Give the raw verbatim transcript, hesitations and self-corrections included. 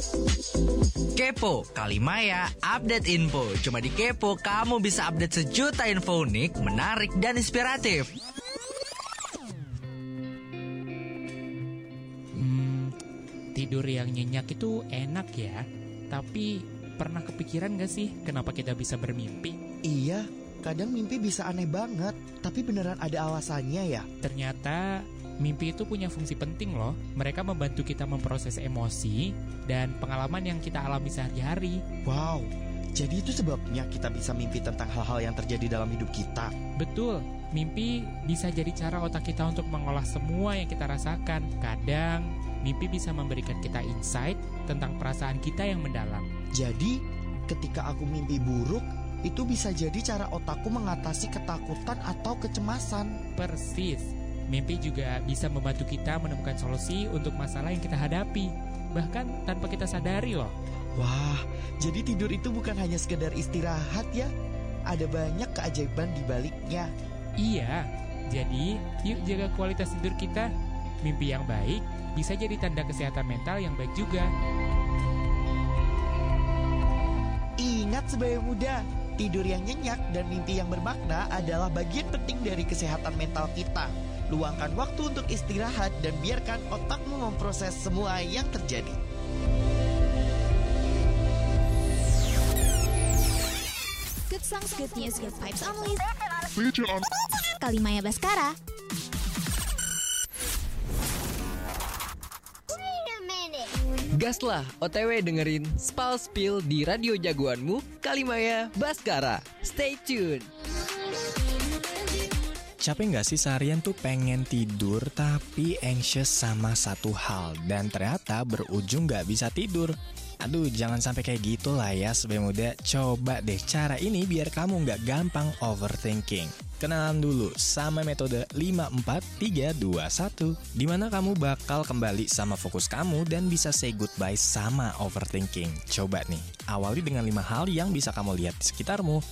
Kepo, Kalimaya, update info. Cuma di Kepo, kamu bisa update sejuta info unik, menarik, dan inspiratif. Hmm, tidur yang nyenyak itu enak ya. Tapi pernah kepikiran gak sih kenapa kita bisa bermimpi? Iya, kadang mimpi bisa aneh banget. Tapi beneran ada alasannya ya? Ternyata mimpi itu punya fungsi penting loh. Mereka membantu kita memproses emosi dan pengalaman yang kita alami sehari-hari. Wow, jadi itu sebabnya kita bisa mimpi tentang hal-hal yang terjadi dalam hidup kita. Betul, mimpi bisa jadi cara otak kita untuk mengolah semua yang kita rasakan. Kadang, mimpi bisa memberikan kita insight tentang perasaan kita yang mendalam. Jadi, ketika aku mimpi buruk, itu bisa jadi cara otakku mengatasi ketakutan atau kecemasan. Persis. Mimpi juga bisa membantu kita menemukan solusi untuk masalah yang kita hadapi, bahkan tanpa kita sadari loh. Wah, jadi tidur itu bukan hanya sekedar istirahat ya? Ada banyak keajaiban di baliknya. Iya, jadi yuk jaga kualitas tidur kita. Mimpi yang baik bisa jadi tanda kesehatan mental yang baik juga. Ingat sebagai muda, tidur yang nyenyak dan mimpi yang bermakna adalah bagian penting dari kesehatan mental kita. Luangkan waktu untuk istirahat dan biarkan otakmu memproses semua yang terjadi. Good songs, good news, good vibes only. Feature on Kalimaya Baskara. Gaslah O T W dengerin Spal Spill di radio jagoanmu Kalimaya Baskara. Stay tune. Capek gak sih seharian tuh pengen tidur tapi anxious sama satu hal dan ternyata berujung gak bisa tidur? Aduh, jangan sampai kayak gitu lah ya sobat muda. Coba deh cara ini biar kamu gak gampang overthinking. Kenalan dulu sama metode lima empat tiga dua satu, dimana kamu bakal kembali sama fokus kamu dan bisa say goodbye sama overthinking. Coba nih, awali dengan lima hal yang bisa kamu lihat di sekitarmu.